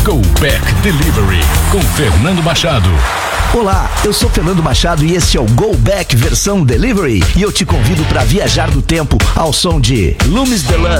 Go Back Delivery com Fernando Machado. Olá, eu sou Fernando Machado e esse é o Go Back versão Delivery e eu te convido para viajar no tempo ao som de Loomis The Lust.